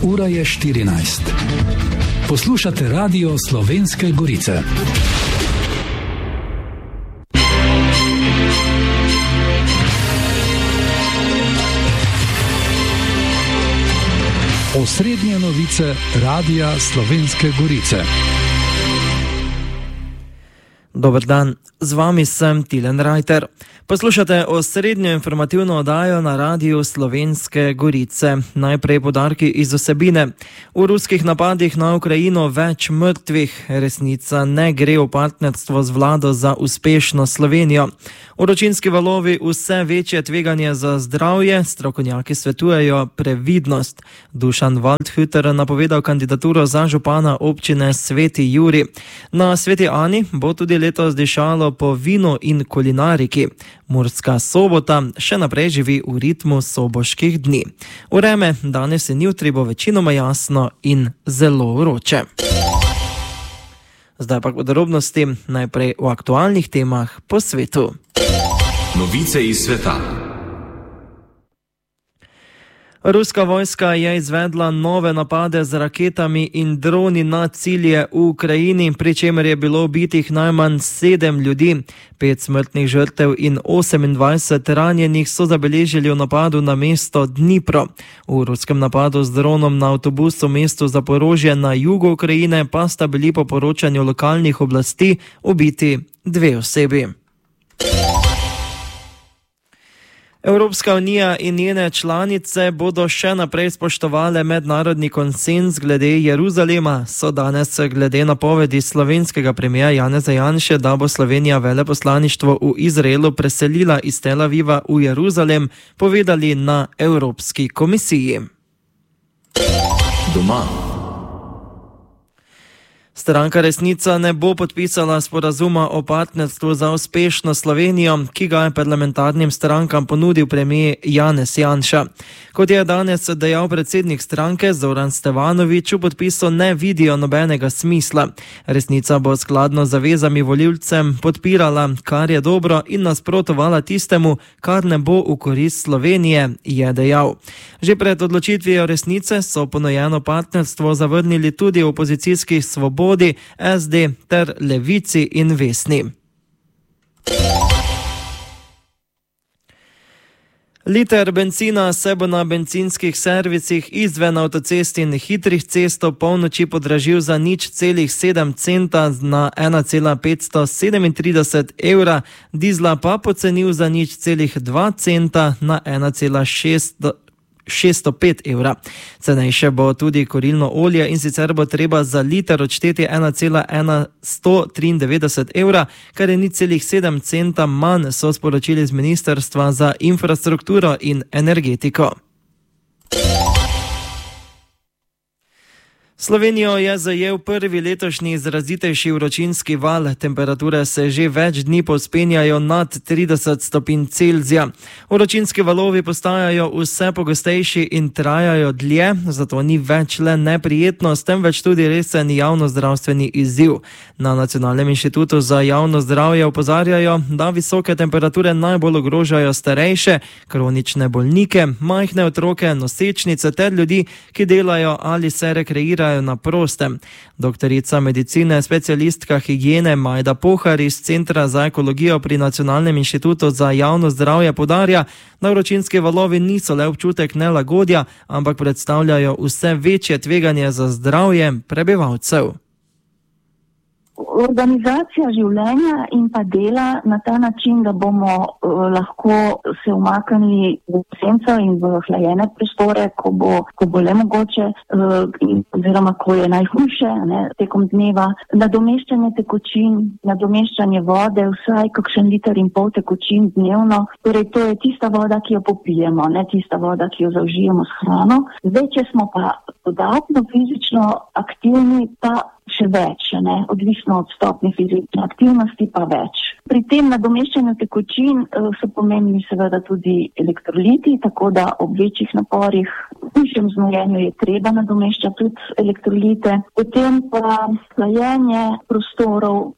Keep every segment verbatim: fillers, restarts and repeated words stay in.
Ura je štirinajst. Poslušate Radio Slovenske Gorice. Osrednje novice Radia Slovenske Gorice. Dober dan, z vami sem Tilen Rajter. Poslušate osrednjo informativno oddajo na Radiu Slovenske Gorice. Najprej podarki iz vsebine. V ruskih napadih na Ukrajino več mrtvih. Resnica ne gre v partnerstvo z vlado za uspešno Slovenijo. Vročinski valovi vse večje tveganje za zdravje, strokovnjaki svetujejo previdnost. Dušan Waldhütter napovedal kandidaturo za župana občine Sveti Jurij. Na Sveti Ani bo tudi letos dišalo po vinu in kulinariki. Murska Sobota še naprej živi v ritmu soboških dni. Vreme danes in jutri bo večinoma jasno in zelo vroče. Zdaj pa k podrobnosti, najprej v aktualnih temah po svetu. Novice iz sveta. Ruska vojska je izvedla nove napade z raketami in droni na cilje v Ukrajini, pri čemer je bilo ubitih najmanj sedem ljudi. Pet smrtnih žrtev in osemindvajset ranjenih so zabeležili v napadu na mesto Dnipro. V ruskem napadu z dronom na avtobus v mestu Zaporožje na jugu Ukrajine pa sta bili po poročanju lokalnih oblasti ubiti dve osebi. Evropska unija in njene članice bodo še naprej spoštovale mednarodni konsenz glede Jeruzalema, so danes glede napovedi slovenskega premierja Janeza Janše, da bo Slovenija veleposlaništvo v Izraelu preselila iz Tel Aviva v Jeruzalem, povedali na Evropski komisiji. Doma. Stranka Resnica ne bo podpisala sporazuma o partnerstvu za uspešno Slovenijo, ki ga je parlamentarnim strankam ponudil premier Janez Janša. Kot je danes dejal predsednik stranke Zoran Stevanović, v podpisu ne vidijo nobenega smisla. Resnica bo skladno z zavezami volivcem podpirala, kar je dobro, in nasprotovala tistemu, kar ne bo v korist Slovenije, je dejal. Že pred odločitvijo Resnice so ponujeno partnerstvo zavrnili tudi opozicijski Svobodi, es de ter Levici in Vesni. Liter bencina se bo na bencinskih servisih izven avtocest in hitrih cest ob polnoči podražil za nič celih sedem centa na ena cela petsto sedemintrideset evra, dizla pa pocenil za nič celih dva centa na ena cela šeststo pet evra. Cenejše bo tudi kurilno olje, in sicer bo treba za liter odšteti ena cela sto triindevetdeset evra, kar je nič celih sedem centa manj, so sporočili z Ministrstva za infrastrukturo in energetiko. Slovenijo je zajel prvi letošnji izrazitejši vročinski val. Temperature se že več dni povzpenjajo nad trideset stopinj Celzija. Vročinski valovi postajajo vse pogostejši in trajajo dlje, zato ni več le neprijetnost, temveč tudi resen javnozdravstveni izziv. Na Nacionalnem inštitutu za javno zdravje opozarjajo, da visoke temperature najbolj ogrožajo starejše, kronične bolnike, majhne otroke, nosečnice ter ljudi, ki delajo ali se rekreirajo na prostem. Doktorica medicine, specialistka higiene Majda Pohar iz Centra za ekologijo pri Nacionalnem inštitutu za javno zdravje poudarja, da vročinski valovi niso le občutek nelagodja, ampak predstavljajo vse večje tveganje za zdravje prebivalcev. Organizacija življenja in pa dela na ta način, da bomo uh, lahko se umaknili v senco in v hlajene prostore, ko bo, ko bo le mogoče, uh, in, oziroma ko je najhujše, ne, tekom dneva. Nadomeščanje tekočin, nadomeščanje vode, vsaj kakšen liter in pol tekočin dnevno. Torej, to je tista voda, ki jo popijemo, ne tista voda, ki jo zaužijemo s hrano. Zdaj, če smo pa dodatno fizično aktivni, pa še več, ne? Odvisno od stopnje fizične aktivnosti pa več. Pri tem nadomeščanju tekočin so pomembni seveda tudi elektroliti, tako da ob večjih naporih, v višjem znojenju je treba nadomeščati tudi elektrolite. Potem pa hlajenje prostorov,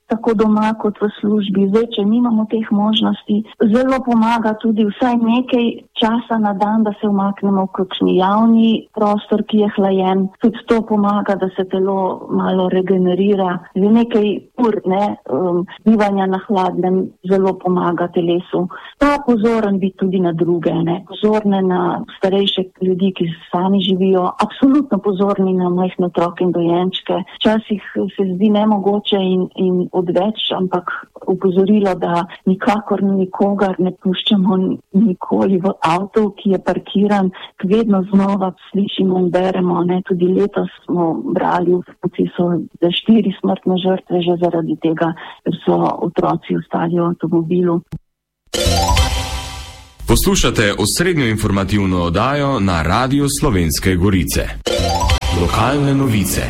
tako doma kot v službi. Zdaj, če nimamo teh možnosti, zelo pomaga tudi vsaj nekaj časa na dan, da se umaknemo v kakšni javni prostor, ki je hlajen. Tudi to pomaga, da se telo malo regenerira. Že nekaj ur, ne, um, bivanja na hladnem zelo pomaga telesu. Pa pozoren biti tudi na druge, ne, pozorne na starejše ljudi, ki sami živijo, absolutno pozorni na majhne otroke in dojenčke. Včasih se zdi nemogoče in, in odveč, ampak upozorilo, da nikakor nikogar ne puščamo nikoli v avtu, ki je parkiran, vedno znova slišimo in beremo, ne, tudi letos smo brali, v so za štiri smrtne žrtve že zaradi tega, ker so otroci ostali v avtomobilu. Poslušate osrednjo informativno oddajo na Radiu Slovenske Gorice. Lokalne novice.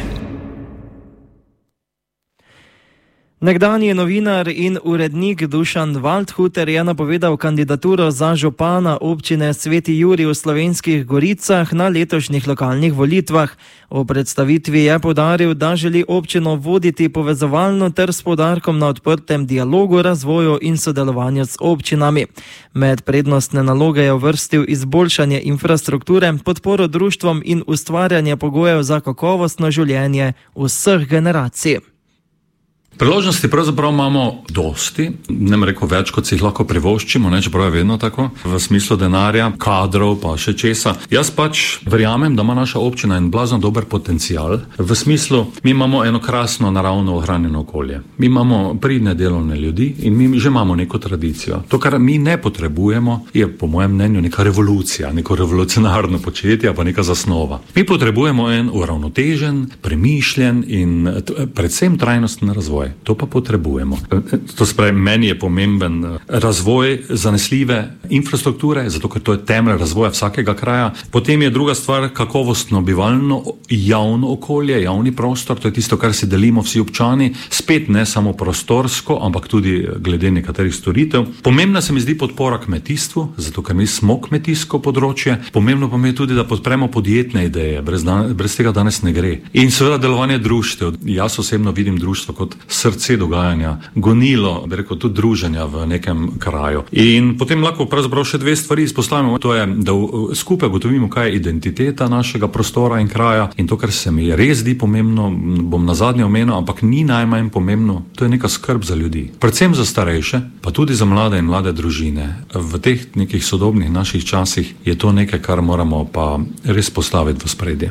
Nekdanji novinar in urednik Dušan Waldhuter je napovedal kandidaturo za župana občine Sveti Jurij v Slovenskih Goricah na letošnjih lokalnih volitvah. V predstavitvi je poudaril, da želi občino voditi povezovalno ter s poudarkom na odprtem dialogu, razvoju in sodelovanju s občinami. Med prednostne naloge je uvrstil izboljšanje infrastrukture, podporo društvom in ustvarjanje pogojev za kakovostno življenje vseh generacij. Priložnosti pravzaprav imamo dosti, ne bom rekel več, kot si jih lahko privoščimo, ne, čeprav je vedno tako, v smislu denarja, kadrov pa še česa. Jaz pač verjamem, da ima naša občina en blazno dober potencial, v smislu, mi imamo eno krasno naravno ohranjeno okolje. Mi imamo pridne delovne ljudi in mi že imamo neko tradicijo. To, kar mi ne potrebujemo, je po mojem mnenju neka revolucija, neko revolucionarno početje, pa neka zasnova. Mi potrebujemo en uravnotežen, premišljen in predvsem trajnosten razvoj. To pa potrebujemo. To spravi, meni je pomemben razvoj zanesljive infrastrukture, zato ker to je temelj razvoja vsakega kraja. Potem je druga stvar kakovostno bivalno javno okolje, javni prostor, to je tisto, kar si delimo vsi občani, spet ne samo prostorsko, ampak tudi glede nekaterih storitev. Pomembna se mi zdi podpora kmetijstvu, zato ker mi smo kmetijsko področje. Pomembno pa mi je tudi, da podpremo podjetne ideje, brez, dan, brez tega danes ne gre. In seveda delovanje društev. Jaz osebno vidim društvo kot srce dogajanja, gonilo, bi rekel, tudi druženja v nekem kraju. In potem lahko pravzaprav še dve stvari izpostavimo, to je, da skupaj gotovimo, kaj je identiteta našega prostora in kraja, in to, kar se mi res zdi pomembno, bom nazadnje omenil, ampak ni najmanj pomembno, to je neka skrb za ljudi. Predvsem za starejše, pa tudi za mlade in mlade družine. V teh nekih sodobnih naših časih je to nekaj, kar moramo pa res postaviti v spredje.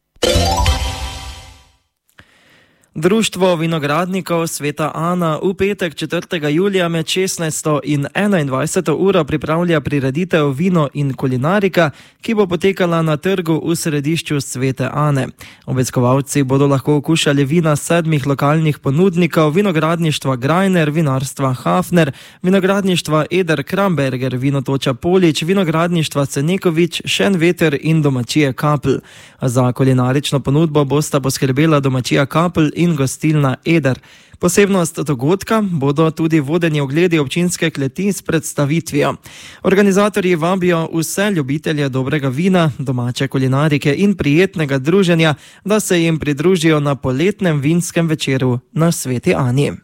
Društvo vinogradnikov Sveta Ana v petek četrtega julija med šestnajsto in enaindvajseto uro pripravlja prireditev Vino in kulinarika, ki bo potekala na trgu v središču Svete Ane. Obiskovalci bodo lahko okušali vina sedmih lokalnih ponudnikov: vinogradništva Grajner, vinarstva Hafner, vinogradništva Eder Kramberger, vinotoča Polič, vinogradništva Cenekovič, Šenveter in domačije Kapl. Za kulinarično ponudbo bosta poskrbela domačija Kapl in gostilna Eder. Posebnost dogodka bodo tudi vodeni ogledi občinske kleti s predstavitvijo. Organizatorji vabijo vse ljubitelje dobrega vina, domače kulinarike in prijetnega druženja, da se jim pridružijo na poletnem vinskem večeru na Sveti Ani.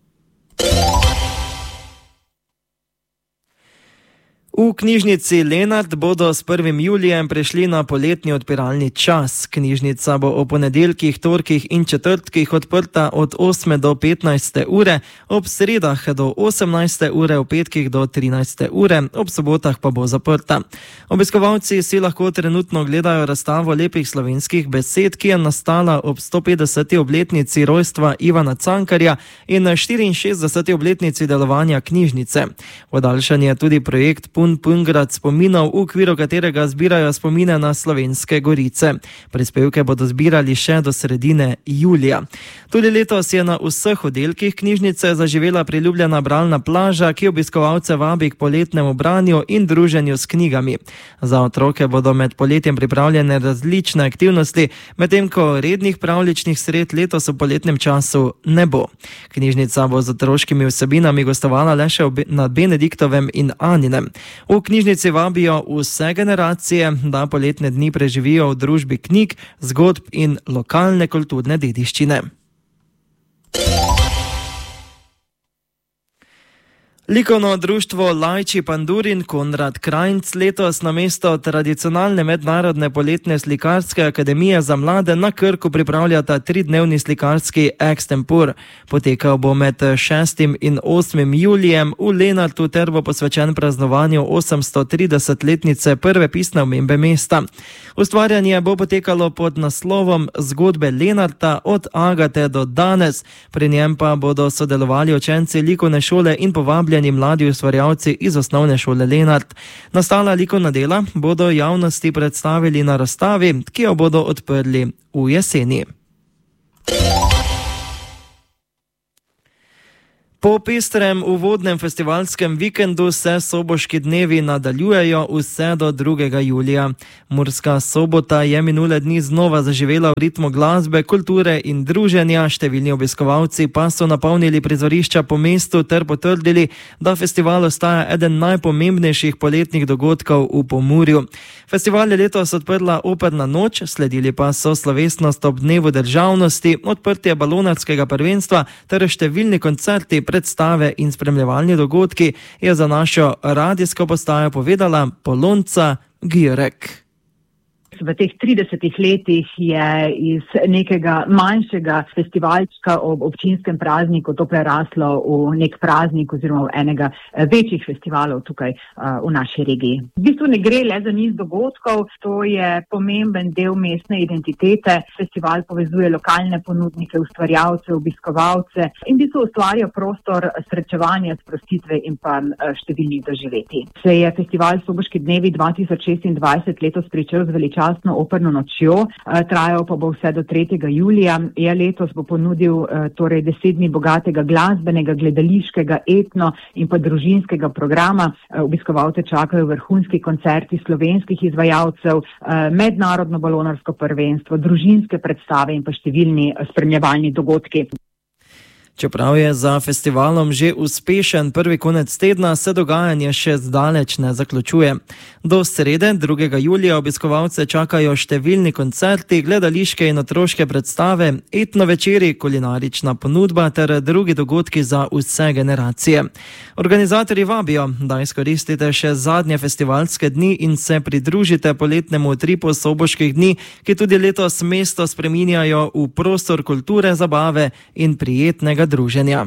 V knjižnici Lenart bodo s prvim julijem prešli na poletni odpiralni čas. Knjižnica bo ob ponedeljkih, torkih in četrtkih odprta od osme do petnajste ure, ob sredah do osemnajste ure, ob petkih do trinajste ure, ob sobotah pa bo zaprta. Obiskovalci si lahko trenutno gledajo razstavo lepih slovenskih besed, ki je nastala ob stopetdeseti obletnici rojstva Ivana Cankarja in štiriinšestdeseti obletnici delovanja knjižnice. Podaljšan je tudi projekt Pun Pungrad spominov, v okviru katerega zbirajo spomine na Slovenske Gorice. Prispevke bodo zbirali še do sredine julija. Tudi letos je na vseh oddelkih knjižnice zaživela priljubljena bralna plaža, ki obiskovalce vabi k poletnemu branju in druženju s knjigami. Za otroke bodo med poletjem pripravljene različne aktivnosti, medtem ko rednih pravljičnih sred letos v poletnem času ne bo. Knjižnica bo z otroškimi vsebinami gostovala le še na Benediktovem in Aninem. V knjižnici vabijo vse generacije, da poletne dni preživijo v družbi knjig, zgodb in lokalne kulturne dediščine. Likovno društvo Lajči Pandurin Konrad Krajnc letos namesto tradicionalne mednarodne poletne slikarske akademije za mlade na Krku pripravljata tridnevni slikarski extempor. Potekal bo med šestim in osmim julijem v Lenartu ter bo posvečen praznovanju osemstotridesetletnice prve pisne omembe mesta. Ustvarjanje bo potekalo pod naslovom Zgodbe Lenarta od Agate do danes. Pri njem pa bodo sodelovali učenci likovne šole in povabljeni mladi ustvarjalci iz osnovne šole Lenart. Nastala likovna dela bodo javnosti predstavili na razstavi, ki jo bodo odprli v jeseni. Po pestrem uvodnem festivalskem vikendu se soboški dnevi nadaljujejo vse do drugega julija. Murska Sobota je minule dni znova zaživela v ritmu glasbe, kulture in druženja, številni obiskovalci pa so napolnili prizorišča po mestu ter potrdili, da festival ostaja eden najpomembnejših poletnih dogodkov v Pomurju. Festival je letos odprla operna noč, sledili pa so slovesnost ob dnevu državnosti, odprtje balonarskega prvenstva ter številni koncerti, predstave in spremljevalni dogodki, je za našo radijsko postajo povedala Polonca Girek. V teh tridesetih letih je iz nekega manjšega festivalčka ob občinskem prazniku to preraslo v nek praznik oziroma v enega večjih festivalov tukaj uh, v naši regiji. V bistvu ne gre le za niz dogodkov, to je pomemben del mestne identitete. Festival povezuje lokalne ponudnike, ustvarjalce, obiskovalce in v bistvu ustvarja prostor srečevanja, sprostitve in pa uh, številnih doživetij. Se je festival Soboški dnevi dva tisoč šestindvajset letos pričel z veličastno operno nočjo, trajal pa bo vse do tretjega julija. Ja, letos bo ponudil torej deset dni bogatega glasbenega, gledališkega, etno in pa družinskega programa. Obiskovalce čakajo vrhunski koncerti slovenskih izvajalcev, mednarodno balonarsko prvenstvo, družinske predstave in pa številni spremljevalni dogodki. Čeprav je za festivalom že uspešen prvi konec tedna, se dogajanje še zdaleč ne zaključuje. Do srede, drugega julija, obiskovalce čakajo številni koncerti, gledališke in otroške predstave, etno večeri, kulinarična ponudba ter drugi dogodki za vse generacije. Organizatorji vabijo, da izkoristite še zadnje festivalske dni in se pridružite poletnemu utripu soboških dni, ki tudi letos mesto spreminjajo v prostor kulture, zabave in prijetnega druženja.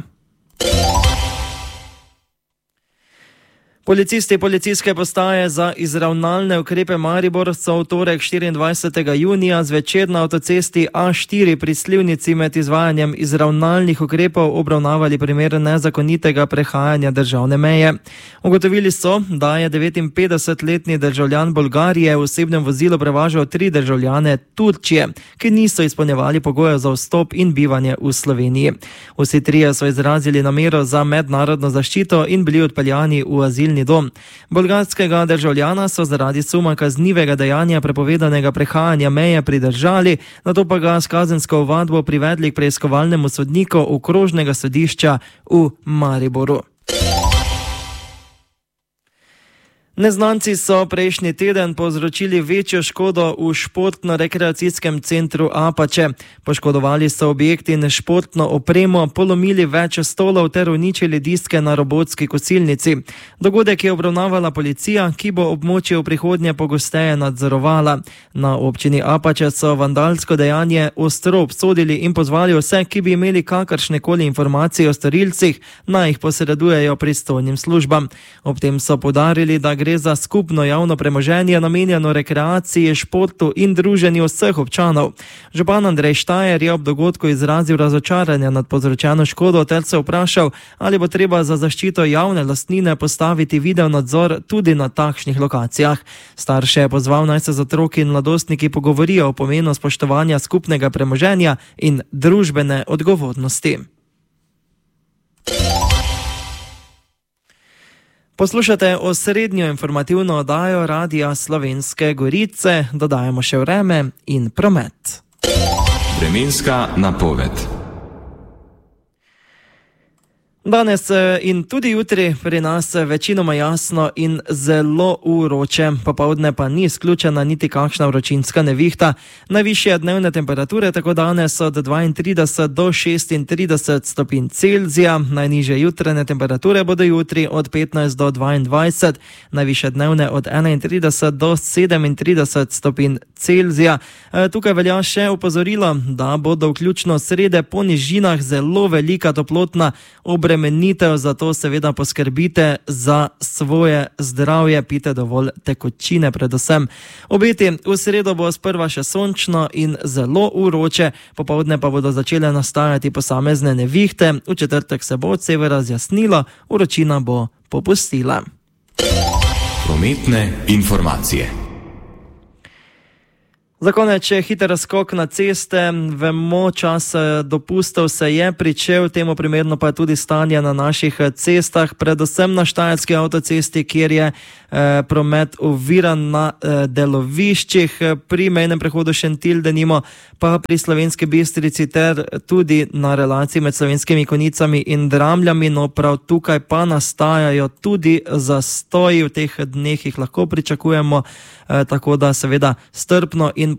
Policisti policijske postaje za izravnalne ukrepe Maribor so v torek štiriindvajsetega junija zvečer na avtocesti A štiri pri Slivnici med izvajanjem izravnalnih ukrepov obravnavali primer nezakonitega prehajanja državne meje. Ugotovili so, da je devetinpetdesetletni državljan Bolgarije v osebnem vozilu prevažal tri državljane Turčije, ki niso izpolnjevali pogojev za vstop in bivanje v Sloveniji. Vsi trije so izrazili namero za mednarodno zaščito in bili odpeljani v azilni dom. Bolgarskega državljana so zaradi suma kaznivega dejanja prepovedanega prehajanja meje pridržali, nato pa ga s kazensko ovadbo privedli k preiskovalnemu sodniku okrožnega sodišča v Mariboru. Neznanci so prejšnji teden povzročili večjo škodo v športno-rekreacijskem centru Apače. Poškodovali so objekt in športno opremo, polomili več stolov ter uničili diske na robotski kosilnici. Dogodek je obravnavala policija, ki bo območje v prihodnje pogosteje nadzorovala. Na občini Apače so vandalsko dejanje ostro obsodili in pozvali vse, ki bi imeli kakršnekoli informacije o storilcih, naj jih posredujejo pristojnim službam. Ob tem so poudarili, da gre za skupno javno premoženje namenjeno rekreaciji, športu in druženju vseh občanov. Župan Andrej Štajer je ob dogodku izrazil razočaranje nad povzročeno škodo ter se vprašal, ali bo treba za zaščito javne lastnine postaviti video nadzor tudi na takšnih lokacijah. Starše je pozval, naj se z otroki in mladostniki pogovorijo o pomenu spoštovanja skupnega premoženja in družbene odgovornosti. Poslušate osrednjo informativno oddajo Radia Slovenske Gorice, dodajamo še vreme in promet. Vremenska napoved. Danes in tudi jutri pri nas večinoma jasno in zelo vroče, popoldne pa ni izključena niti kakšna vročinska nevihta. Najvišje dnevne temperature tako danes od dvaintrideset do šestintrideset stopinj Celzija, najnižje jutranje temperature bodo jutri od petnajst do dvaindvajset, najvišje dnevne od enaintrideset do sedemintrideset stopinj Celzija. Tukaj velja še opozorilo, da bodo vključno srede po nižinah zelo velika toplotna obremenitev. Premenitev, zato seveda poskrbite za svoje zdravje, pite dovolj tekočine predvsem. Obeti v sredo bo sprva še sončno in zelo vroče, popoldne pa bodo začele nastajati posamezne nevihte, v četrtek se bo od severa zjasnilo, vročina bo popustila. Prometne informacije. Za konec je hiter skok na ceste. Vemo, čas dopustov se je pričel, temu primerno pa je tudi stanje na naših cestah, predvsem na Štajerski avtocesti, kjer je eh, promet oviran na eh, deloviščih, pri mejnem prehodu Šentilj denimo, pa pri Slovenski Bistrici ter tudi na relaciji med Slovenskimi Konicami in Dramljami. No, prav tukaj pa nastajajo tudi zastoji, v teh dneh jih lahko pričakujemo, eh, tako da seveda strpno in